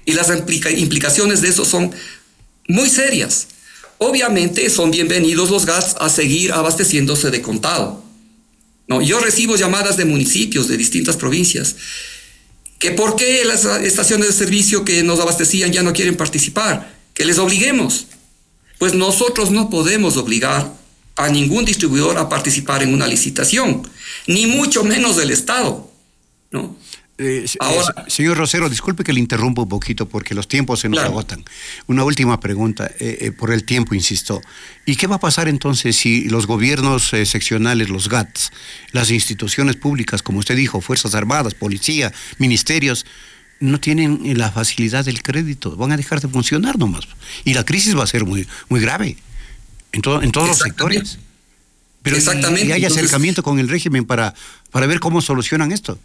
Y las implicaciones de eso son muy serias. Obviamente son bienvenidos los gas a seguir abasteciéndose de contado, ¿no? Yo recibo llamadas de municipios de distintas provincias que por qué las estaciones de servicio que nos abastecían ya no quieren participar, que les obliguemos. Pues nosotros no podemos obligar a ningún distribuidor a participar en una licitación, ni mucho menos del Estado, ¿no? Ahora, señor Rosero, disculpe que le interrumpa un poquito porque los tiempos se nos agotan. Una última pregunta, por el tiempo, insisto. ¿Y qué va a pasar entonces si los gobiernos seccionales, los GATS, las instituciones públicas, como usted dijo, Fuerzas Armadas, Policía, Ministerios, no tienen la facilidad del crédito? Van a dejar de funcionar nomás. Y la crisis va a ser muy, muy grave en todos los sectores. Pero exactamente. Y hay acercamiento con el régimen para ver cómo solucionan esto.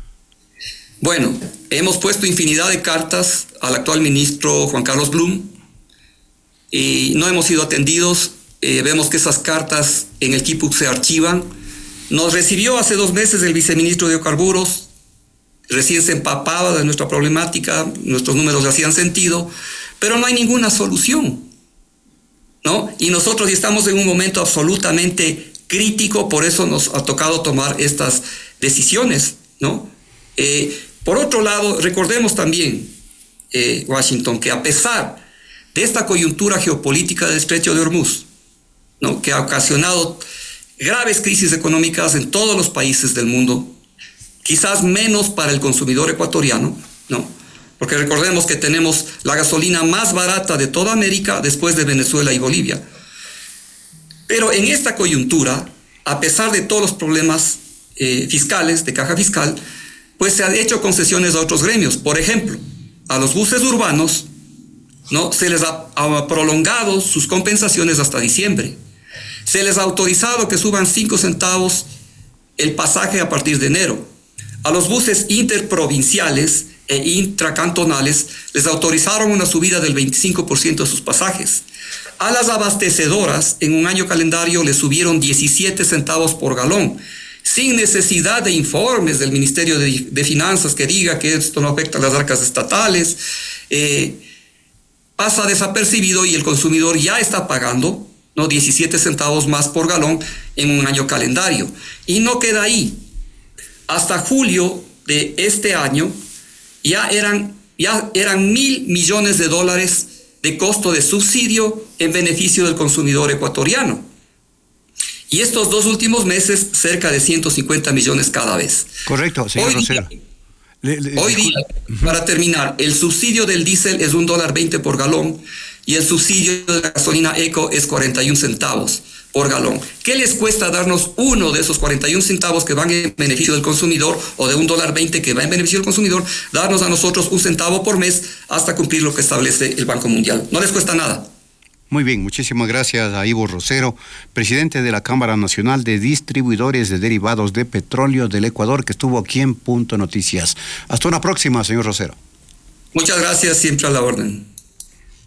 Bueno, hemos puesto infinidad de cartas al actual ministro Juan Carlos Blum y no hemos sido atendidos. Vemos que esas cartas en el Kipuk se archivan. Nos recibió hace 2 meses el viceministro de Hidrocarburos, recién se empapaba de nuestra problemática, nuestros números le hacían sentido, pero no hay ninguna solución, ¿no? Y nosotros estamos en un momento absolutamente crítico, por eso nos ha tocado tomar estas decisiones, ¿no? Por otro lado, recordemos también, Washington, que a pesar de esta coyuntura geopolítica del Estrecho de Hormuz, ¿no?, que ha ocasionado graves crisis económicas en todos los países del mundo, quizás menos para el consumidor ecuatoriano, ¿no?, porque recordemos que tenemos la gasolina más barata de toda América después de Venezuela y Bolivia. Pero en esta coyuntura, a pesar de todos los problemas fiscales, de caja fiscal, pues se han hecho concesiones a otros gremios. Por ejemplo, a los buses urbanos, ¿no?, se les ha prolongado sus compensaciones hasta diciembre. Se les ha autorizado que suban 5 centavos el pasaje a partir de enero. A los buses interprovinciales e intracantonales les autorizaron una subida del 25% de sus pasajes. A las abastecedoras en un año calendario les subieron 17 centavos por galón, sin necesidad de informes del Ministerio de Finanzas que diga que esto no afecta a las arcas estatales. Pasa desapercibido y el consumidor ya está pagando, ¿no?, 17 centavos más por galón en un año calendario. Y no queda ahí. Hasta julio de este año ya eran $1.000 millones de costo de subsidio en beneficio del consumidor ecuatoriano. Y estos 2 últimos meses, cerca de 150 millones cada vez. Correcto, señor Rosero. Hoy día, para terminar, el subsidio del diésel es $1.20 por galón y el subsidio de la gasolina eco es 41 centavos por galón. ¿Qué les cuesta darnos uno de esos 41 centavos que van en beneficio del consumidor, o de $1.20 que va en beneficio del consumidor, darnos a nosotros 1 centavo por mes hasta cumplir lo que establece el Banco Mundial? No les cuesta nada. Muy bien, muchísimas gracias a Ivo Rosero, presidente de la Cámara Nacional de Distribuidores de Derivados de Petróleo del Ecuador, que estuvo aquí en Punto Noticias. Hasta una próxima, señor Rosero. Muchas gracias, siempre a la orden.